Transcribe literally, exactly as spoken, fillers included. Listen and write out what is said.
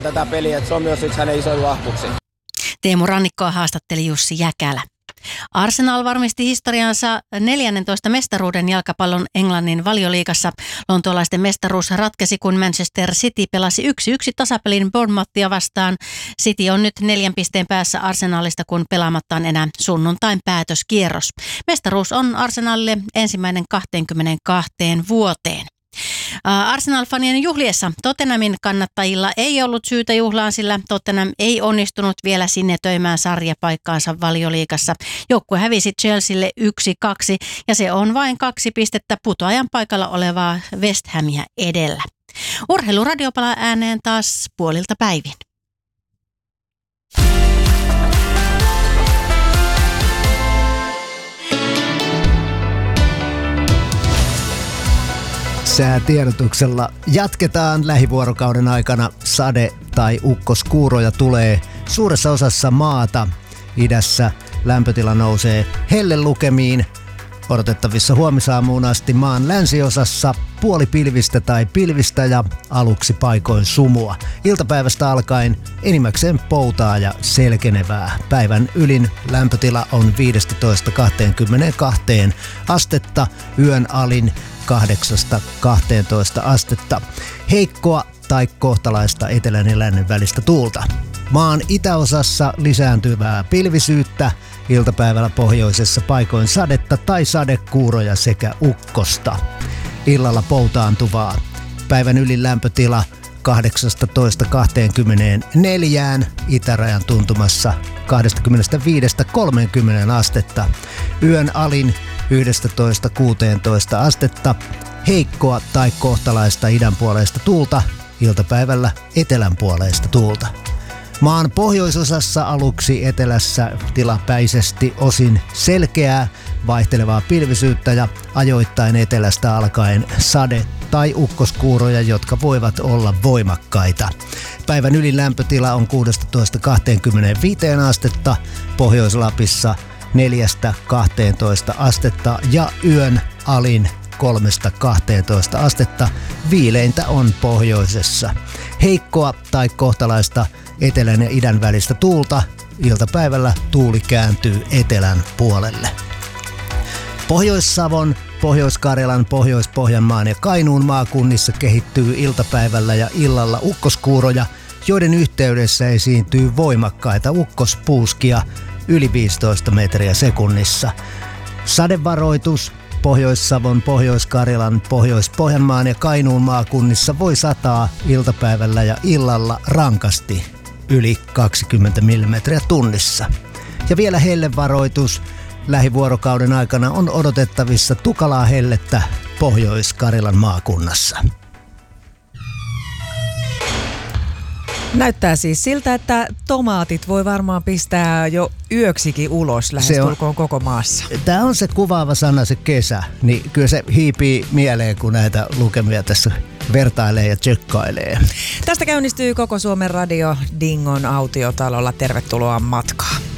tätä peliä, että se on myös yksi hänen isoin vahvuuksi. Teemu Rannikkoa haastatteli Jussi Jäkälä. Arsenal varmisti historiansa neljännentoista mestaruuden jalkapallon Englannin Valioliigassa. Lontoolaisten mestaruus ratkesi, kun Manchester City pelasi yksi yksi tasapelin Bournemouthia vastaan. City on nyt neljän pisteen päässä Arsenalista, kun pelaamatta on enää sunnuntain päätöskierros. Mestaruus on Arsenalille ensimmäinen kaksikymmentäkaksi vuoteen. Arsenal-fanien juhliessa Tottenhamin kannattajilla ei ollut syytä juhlaan, sillä Tottenham ei onnistunut vielä sinetöimään sarjapaikkaansa Valioliigassa. Joukkue hävisi Chelsealle yksi kaksi ja se on vain kaksi pistettä putoajan paikalla olevaa West Hamia edellä. Urheiluradio palaa ääneen taas puolilta päivin. Säätiedotuksella jatketaan lähivuorokauden aikana. Sade- tai ukkoskuuroja tulee suuressa osassa maata. Idässä lämpötila nousee hellelukemiin. Odotettavissa huomisaamuun asti maan länsiosassa puolipilvistä tai pilvistä ja aluksi paikoin sumua. Iltapäivästä alkaen enimmäkseen poutaa ja selkenevää. Päivän ylin lämpötila on viisitoista kaksikymmentäkaksi astetta, yön alin kahdeksasta kahteentoista astetta. Heikkoa tai kohtalaista etelän ja lännen välistä tuulta. Maan itäosassa lisääntyvää pilvisyyttä, iltapäivällä pohjoisessa paikoin sadetta tai sadekuuroja sekä ukkosta. Illalla poutaantuvaa. Päivän ylin lämpötila kahdeksastatoista kaksikymmentäneljä, itärajan tuntumassa kaksikymmentäviisi kolmekymmentä astetta. Yön alin yksitoista kuusitoista astetta. Heikkoa tai kohtalaista idän puoleista tuulta, iltapäivällä etelän puoleista tuulta. Maan pohjoisosassa aluksi etelässä tilapäisesti osin selkeää, vaihtelevaa pilvisyyttä ja ajoittain etelästä alkaen sade- tai ukkoskuuroja, jotka voivat olla voimakkaita. Päivän ylin lämpötila on kuusitoista kaksikymmentäviisi astetta, Pohjois-Lapissa neljästä kahteentoista astetta ja yön alin kolmesta kahteentoista astetta. Viileintä on pohjoisessa. Heikkoa tai kohtalaista etelän ja idän välistä tuulta. Iltapäivällä tuuli kääntyy etelän puolelle. Pohjois-Savon, Pohjois-Karjalan, Pohjois-Pohjanmaan ja Kainuun maakunnissa kehittyy iltapäivällä ja illalla ukkoskuuroja, joiden yhteydessä esiintyy voimakkaita ukkospuuskia yli viisitoista metriä sekunnissa. Sadevaroitus Pohjois-Savon, Pohjois-Karjalan, Pohjois-Pohjanmaan ja Kainuun maakunnissa voi sataa iltapäivällä ja illalla rankasti yli kaksikymmentä millimetriä tunnissa. Ja vielä hellevaroitus. Lähivuorokauden aikana on odotettavissa tukalaa hellettä Pohjois-Karjalan maakunnassa. Näyttää siis siltä, että tomaatit voi varmaan pistää jo yöksikin ulos lähestulkoon koko maassa. Tämä on se kuvaava sana, se kesä. Niin kyllä se hiipii mieleen, kun näitä lukemia tässä vertailee ja tsekkailee. Tästä käynnistyy koko Suomen radio Dingon autiotalolla. Tervetuloa matkaan.